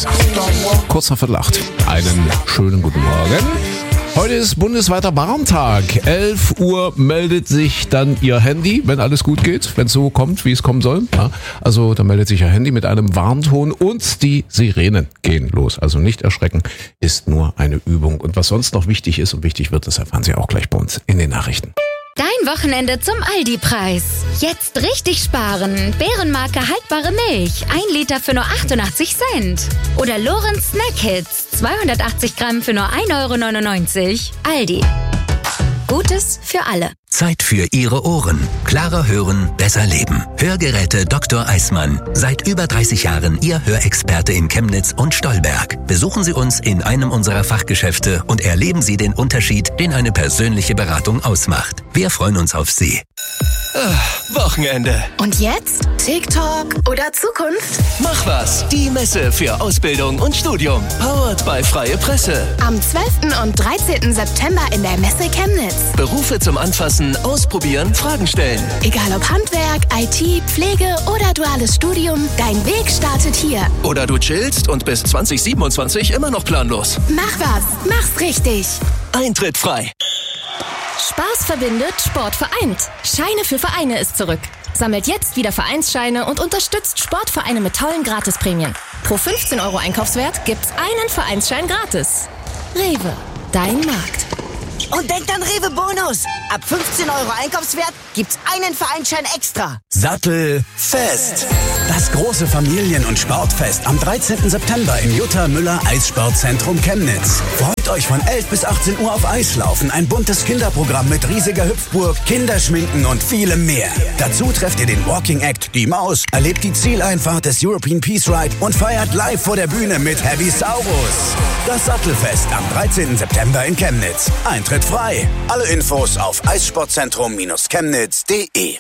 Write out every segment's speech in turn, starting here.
Chemnitz. Kurz nach 7:08. Einen schönen guten Morgen. Heute ist bundesweiter Warntag. 11 Uhr meldet sich dann Ihr Handy, wenn alles gut geht, wenn es so kommt, wie es kommen soll. Ja, also da meldet sich Ihr Handy mit einem Warnton und die Sirenen gehen los. Also nicht erschrecken, ist nur eine Übung. Und was sonst noch wichtig ist und wichtig wird, das erfahren Sie auch gleich bei uns in den Nachrichten. Dein Wochenende zum Aldi-Preis. Jetzt richtig sparen. Bärenmarke haltbare Milch. 1 Liter für nur 88 Cent. Oder Lorenz Snack Hits. 280 Gramm für nur 1,99 €. Aldi. Gutes für alle. Zeit für Ihre Ohren. Klarer hören, besser leben. Hörgeräte Dr. Eismann. Seit über 30 Jahren Ihr Hörexperte in Chemnitz und Stolberg. Besuchen Sie uns in einem unserer Fachgeschäfte und erleben Sie den Unterschied, den eine persönliche Beratung ausmacht. Wir freuen uns auf Sie. Wochenende. Und jetzt? TikTok oder Zukunft? Mach was. Die Messe für Ausbildung und Studium. Powered by Freie Presse. Am 12. und 13. September in der Messe Chemnitz. Berufe zum Anfassen, ausprobieren, Fragen stellen. Egal ob Handwerk, IT, Pflege oder duales Studium, dein Weg startet hier. Oder du chillst und bis 2027 immer noch planlos. Mach was. Mach's richtig. Eintritt frei. Spaß verbindet, Sport vereint. Scheine für Vereine ist zurück. Sammelt jetzt wieder Vereinsscheine und unterstützt Sportvereine mit tollen Gratisprämien. Pro 15 € Einkaufswert gibt's einen Vereinsschein gratis. Rewe, dein Markt. Und denkt an Rewe Bonus. Ab 15 € Einkaufswert gibt's einen Vereinsschein extra. Sattelfest. Das große Familien- und Sportfest am 13. September im Jutta Müller Eissportzentrum Chemnitz. Freut euch von 11 bis 18 Uhr auf Eislaufen, ein buntes Kinderprogramm mit riesiger Hüpfburg, Kinderschminken und vielem mehr. Dazu trefft ihr den Walking Act, die Maus, erlebt die Zieleinfahrt des European Peace Ride und feiert live vor der Bühne mit Heavy Saurus. Das Sattelfest am 13. September in Chemnitz. Eintritt frei. Alle Infos auf eissportzentrum-chemnitz.de.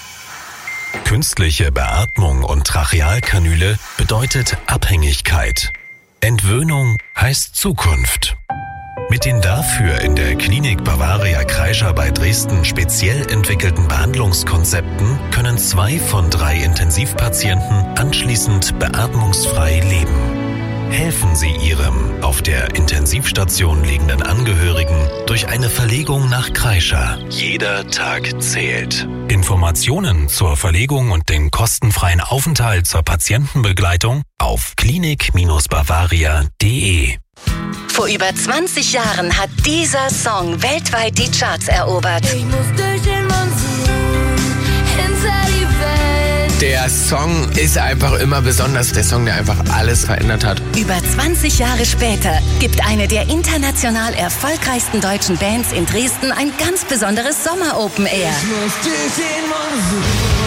Künstliche Beatmung und Trachealkanüle bedeutet Abhängigkeit. Entwöhnung heißt Zukunft. Mit den dafür in der Klinik Bavaria Kreischer bei Dresden speziell entwickelten Behandlungskonzepten können 2 von 3 Intensivpatienten anschließend beatmungsfrei leben. Helfen Sie Ihrem auf der Intensivstation liegenden Angehörigen durch eine Verlegung nach Kreischer. Jeder Tag zählt. Informationen zur Verlegung und den kostenfreien Aufenthalt zur Patientenbegleitung auf klinik-bavaria.de. Vor über 20 Jahren hat dieser Song weltweit die Charts erobert. Ich muss durch den Monsun, hinter die Welt. Der Song ist einfach immer besonders. Der Song, der einfach alles verändert hat. Über 20 Jahre später gibt eine der international erfolgreichsten deutschen Bands in Dresden ein ganz besonderes Sommer-Open Air. Ich muss durch den Monsun.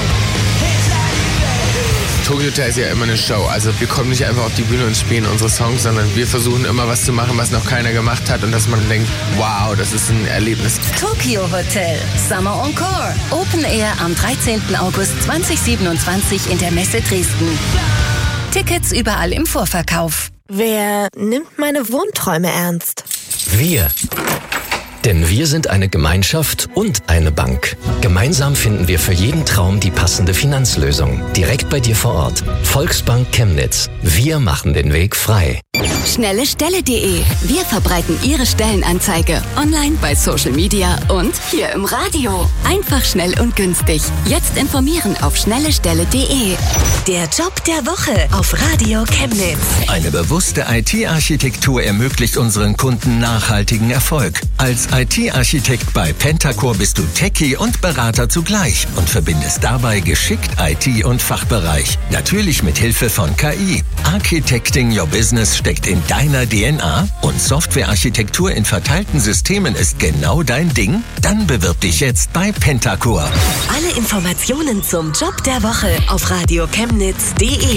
Tokyo Hotel ist ja immer eine Show. Also wir kommen nicht einfach auf die Bühne und spielen unsere Songs, sondern wir versuchen immer was zu machen, was noch keiner gemacht hat und dass man denkt, wow, das ist ein Erlebnis. Tokyo Hotel, Summer Encore. Open Air am 13. August 2027 in der Messe Dresden. Tickets überall im Vorverkauf. Wer nimmt meine Wohnträume ernst? Wir. Denn wir sind eine Gemeinschaft und eine Bank. Gemeinsam finden wir für jeden Traum die passende Finanzlösung. Direkt bei dir vor Ort. Volksbank Chemnitz. Wir machen den Weg frei. Schnellestelle.de. Wir verbreiten Ihre Stellenanzeige. Online, bei Social Media und hier im Radio. Einfach, schnell und günstig. Jetzt informieren auf schnellestelle.de. Der Job der Woche auf Radio Chemnitz. Eine bewusste IT-Architektur ermöglicht unseren Kunden nachhaltigen Erfolg. Als IT-Architekt bei Pentacore bist du Techie und Berater zugleich und verbindest dabei geschickt IT und Fachbereich. Natürlich mit Hilfe von KI. Architecting Your Business steckt in deiner DNA und Softwarearchitektur in verteilten Systemen ist genau dein Ding? Dann bewirb dich jetzt bei Pentacore. Alle Informationen zum Job der Woche auf radiochemnitz.de.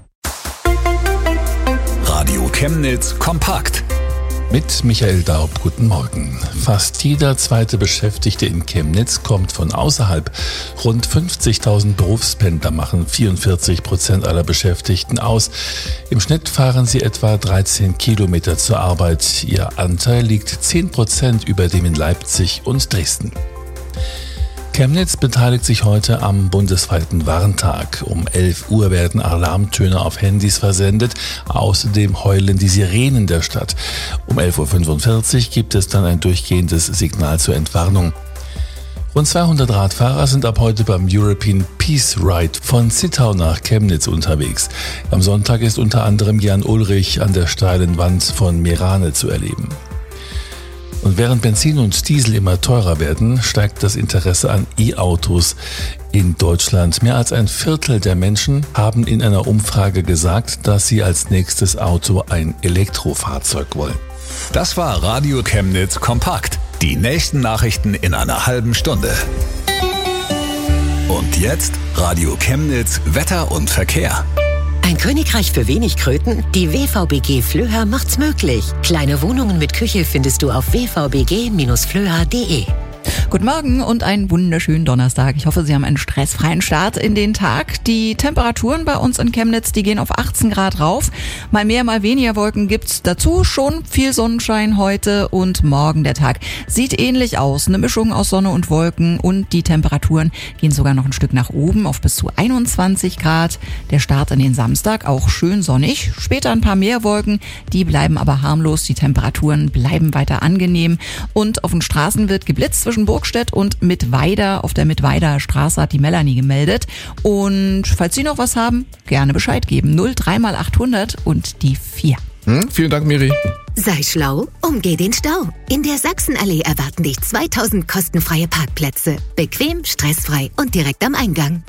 Radio Chemnitz kompakt. Mit Michael Daub, guten Morgen. Fast jeder zweite Beschäftigte in Chemnitz kommt von außerhalb. Rund 50.000 Berufspendler machen 44% aller Beschäftigten aus. Im Schnitt fahren sie etwa 13 Kilometer zur Arbeit. Ihr Anteil liegt 10% über dem in Leipzig und Dresden. Chemnitz beteiligt sich heute am bundesweiten Warntag. Um 11 Uhr werden Alarmtöne auf Handys versendet. Außerdem heulen die Sirenen der Stadt. Um 11.45 Uhr gibt es dann ein durchgehendes Signal zur Entwarnung. Rund 200 Radfahrer sind ab heute beim European Peace Ride von Zittau nach Chemnitz unterwegs. Am Sonntag ist unter anderem Jan Ulrich an der steilen Wand von Merane zu erleben. Und während Benzin und Diesel immer teurer werden, steigt das Interesse an E-Autos in Deutschland. Mehr als ein Viertel der Menschen haben in einer Umfrage gesagt, dass sie als nächstes Auto ein Elektrofahrzeug wollen. Das war Radio Chemnitz kompakt. Die nächsten Nachrichten in einer halben Stunde. Und jetzt Radio Chemnitz Wetter und Verkehr. Ein Königreich für wenig Kröten? Die WVBG Flöha macht's möglich. Kleine Wohnungen mit Küche findest du auf wvbg-flöha.de. Guten Morgen und einen wunderschönen Donnerstag. Ich hoffe, Sie haben einen stressfreien Start in den Tag. Die Temperaturen bei uns in Chemnitz, die gehen auf 18 Grad rauf. Mal mehr, mal weniger Wolken gibt's dazu. Schon viel Sonnenschein heute und morgen. Der Tag sieht ähnlich aus. Eine Mischung aus Sonne und Wolken und die Temperaturen gehen sogar noch ein Stück nach oben auf bis zu 21 Grad. Der Start in den Samstag auch schön sonnig. Später ein paar mehr Wolken. Die bleiben aber harmlos. Die Temperaturen bleiben weiter angenehm. Und auf den Straßen wird geblitzt zwischen Burgstedt und Mittweida. Auf der Mittweider Straße hat die Melanie gemeldet. Und falls Sie noch was haben, gerne Bescheid geben. 03 mal 800 und die 4. Vielen Dank, Miri. Sei schlau, umgeh den Stau. In der Sachsenallee erwarten dich 2000 kostenfreie Parkplätze. Bequem, stressfrei und direkt am Eingang.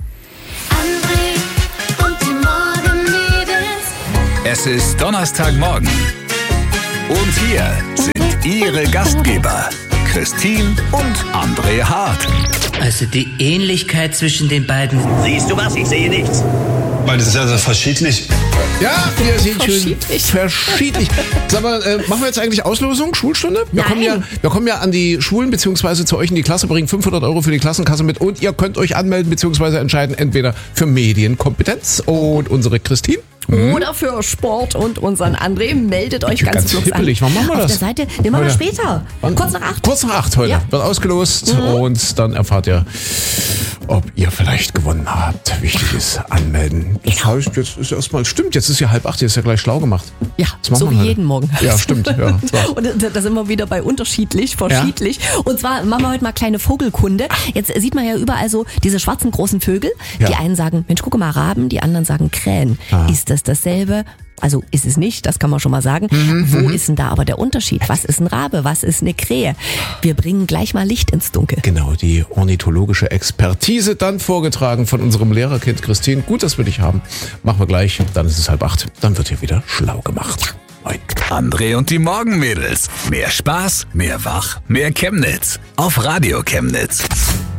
André und die Morgenmädels. Es ist Donnerstagmorgen. Und hier sind Ihre Gastgeber, Christine und André Hart. Also die Ähnlichkeit zwischen den beiden. Siehst du was? Ich sehe nichts. Weil das ist also verschiedlich. Ja, wir sind schön verschiedlich. Sag mal, machen wir jetzt eigentlich Auslosung, Schulstunde? Wir kommen ja an die Schulen beziehungsweise zu euch in die Klasse, bringen 500 € für die Klassenkasse mit und ihr könnt euch anmelden beziehungsweise entscheiden entweder für Medienkompetenz und unsere Christine. Oder für Sport und unseren André. Meldet euch ganz fix an. Wann machen wir das? Auf der Seite, den machen wir später. Kurz nach 8. Kurz nach 8 heute. Wird ausgelost und dann erfahrt ihr, ob ihr vielleicht gewonnen habt. Wichtig ist, anmelden. Das heißt, jetzt ist erstmal, stimmt, jetzt ist ja 7:30, jetzt ist ja gleich schlau gemacht. Ja, so wie jeden Morgen. Ja, stimmt. Ja, und da sind wir wieder bei unterschiedlich, verschiedlich. Ja. Und zwar machen wir heute mal kleine Vogelkunde. Jetzt sieht man ja überall so diese schwarzen großen Vögel. Ja. Die einen sagen, Mensch, gucke mal, Raben, die anderen sagen Krähen. Ist das dasselbe? Also ist es nicht, das kann man schon mal sagen. Wo ist denn da aber der Unterschied? Was ist ein Rabe? Was ist eine Krähe? Wir bringen gleich mal Licht ins Dunkel. Genau, die ornithologische Expertise dann vorgetragen von unserem Lehrerkind Christine. Gut, dass wir dich haben. Machen wir gleich, dann ist es 7:30. Dann wird hier wieder schlau gemacht. Moin. André und die Morgenmädels. Mehr Spaß, mehr Wach, mehr Chemnitz. Auf Radio Chemnitz.